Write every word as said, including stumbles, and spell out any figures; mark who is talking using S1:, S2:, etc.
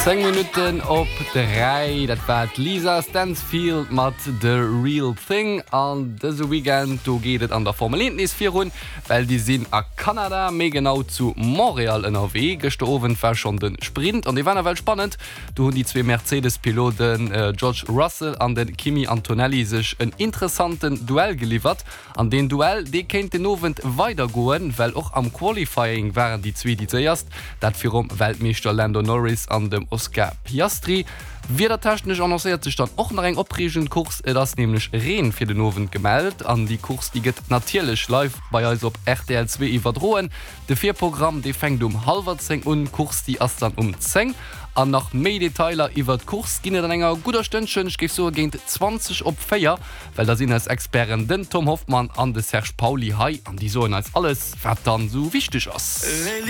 S1: zehn Minuten op drei, dat war Lisa Stansfield mat The Real Thing. An dese Weekend do gehtt an der Formel eins vier run, weil die sinn a Kanada mé genau zu Montreal N R W gestoven ver schon den Sprint. Und die waren well spannend. Du hun die zwei Mercedes-Piloten äh, George Russell an den Kimi Antonelli sech een interessanten Duell geliefert. An den Duell de kennt den Nowen weitergoen, weil auch am Qualifying waren die zwei die zuerst, dat fir um Weltmeister Lando Norris an dem Oscar Piastri. Wie der technisch annonciert sich dann auch nach eng opregen Kurs, das nämlich Rehen für den Nowen gemeldet. An die Kurs die geht natürlich live bei uns op R T L zwei überdrohen. De vier Programm die fängt um halber zehn und Kurs die erst dann um zehn. An nach Mediteiler iwwer Kurs ginne dann enger guter Stündchen gef so géint zwanzig op Féier, weil da sinn als Experen den Tom Hoffmann an de Serge Pauli Hai an die so als alles wat dann so wichtig ass.